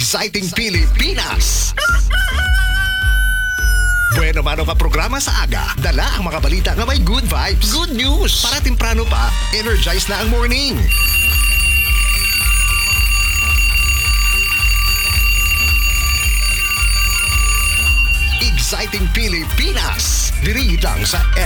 Exciting Pilipinas! Bueno mano ka programa sa aga, dala ang mga balita nga may good vibes. Good news! Para temprano pa, energize na ang morning. Exciting Pilipinas! Diri lang sa